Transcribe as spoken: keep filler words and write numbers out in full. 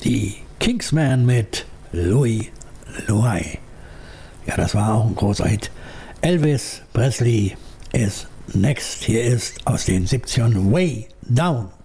Die Kingsmen mit Louie Louie. Ja, das war auch ein großer Hit. Elvis Presley ist next. Hier ist aus den siebzigern Way Down.